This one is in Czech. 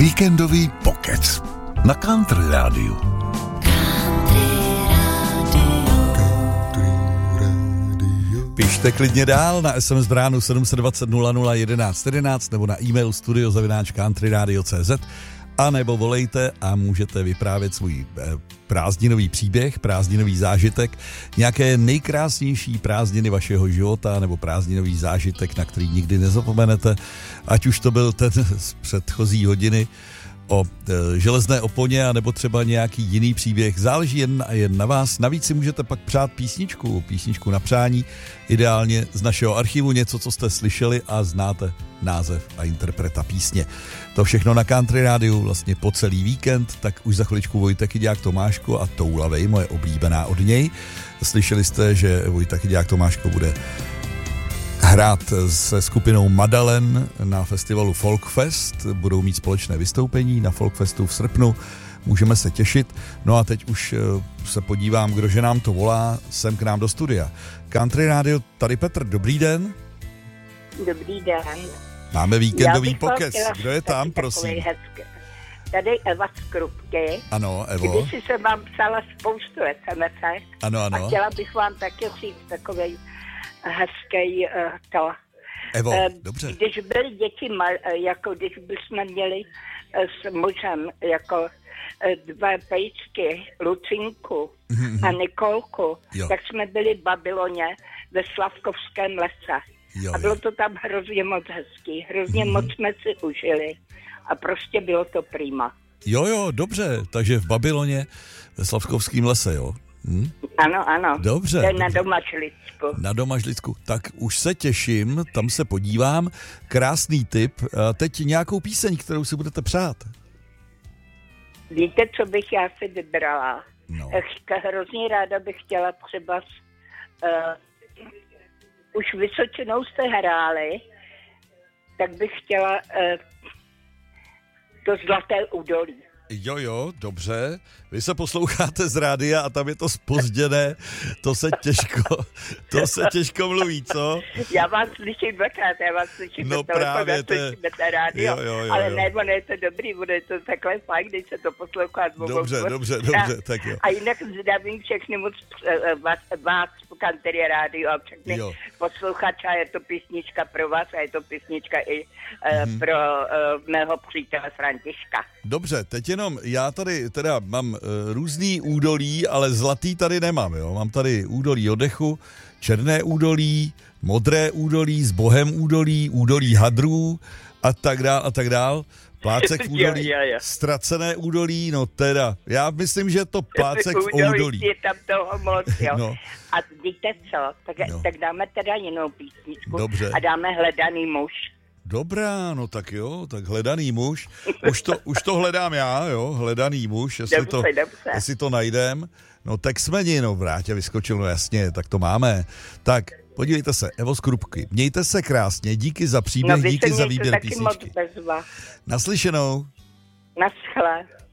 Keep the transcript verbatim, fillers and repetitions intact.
Víkendový pokec na Country Rádiu. Pište klidně dál na es em es bránu sedm set dvacet nula nula jedenáct jedenáct nebo na e-mail studio zavináč countryradio tečka cé zet a nebo volejte a můžete vyprávět svůj prázdninový příběh, prázdninový zážitek, nějaké nejkrásnější prázdniny vašeho života nebo prázdninový zážitek, na který nikdy nezapomenete, ať už to byl ten z předchozí hodiny o e, železné oponě, anebo třeba nějaký jiný příběh. Záleží jen a jen na vás. Navíc si můžete pak přát písničku, písničku na přání, ideálně z našeho archivu, něco, co jste slyšeli a znáte název a interpreta písně. To všechno na Country Rádiu vlastně po celý víkend, tak už za chviličku Vojtek Chyďák Tomáško a Toulavej, moje oblíbená od něj. Slyšeli jste, že Vojtek Chyďák Tomáško bude hrát se skupinou Madalen na festivalu Folkfest, budou mít společné vystoupení na Folkfestu v srpnu, můžeme se těšit. No a teď už se podívám, kdože nám to volá, sem k nám do studia. Country Radio, tady Petr, dobrý den. Dobrý den. Máme víkendový pokec, kdo je tam, prosím? Hezky. Tady Eva z Krupky. Ano, Evo. Když jsem vám psala spoustu es em es, ano, ano. A chtěla bych vám taky říct takovej hezký uh, to. Evo, uh, dobře. Když byly děti, mal, uh, jako když bychom měli uh, s mužem jako uh, dva pejčky, Lucinku mm-hmm. a Nikolku, jo. Tak jsme byli v Babyloně ve Slavkovském lese. Jo, a bylo to tam hrozně moc hezký, hrozně mm-hmm. moc jsme si užili a prostě bylo to prima. Jo, jo, dobře, takže v Babyloně ve Slavkovském lese, jo? Hm? Ano, ano. Dobře. To je na Domažlicku. Na Domažlicku. Tak už se těším, tam se podívám. Krásný tip. Teď nějakou píseň, kterou si budete přát. Víte, co bych já si vybrala? No. Hrozně ráda bych chtěla třeba s, uh, už Vysočinou jste hráli, tak bych chtěla uh, to Zlaté údolí. Jo, jo, dobře. Vy se posloucháte z rádia a tam je to zpožděné, to se těžko, to se těžko mluví, co? Já vás slyším dvakrát, já vás slyším no do telefonu, právě, to slyším na rádio, jo, jo, jo, ale jo. ne, ono je to dobrý, bude to takhle fajn, když se to poslouchá. Dobře, dobře, dobře, dobře, tak jo. A jinak zdravím všechny moc vás, vás po Country Rádiu a všechny jo. posluchače, a je to písnička pro vás a je to písnička i uh, mm. pro uh, mého přítele Františka. Dobře, teď jenom, já tady teda mám uh, různý údolí, ale zlatý tady nemám, jo. Mám tady údolí oddechu, černé údolí, modré údolí, s Bohem údolí, údolí hadrů a tak dál a tak dál. Plácek v údolí, jo, jo, jo. ztracené údolí, no teda, já myslím, že to plácek v údolí. Je tam toho moc, jo. No. A víte co, tak, no. tak dáme teda jinou písničku. Dobře. A dáme Hledaný muž. Dobrá, no tak jo, tak Hledaný muž. Už to, už to hledám já, jo, Hledaný muž, jestli, dobře, to, dobře. jestli to najdem. No tak Smeni, no vrátě vyskočil, no jasně, tak to máme. Tak, podívejte se, Evo z Krupky, mějte se krásně, díky za příběh, no, díky za výběr písničky. Naslyšenou. Naschle.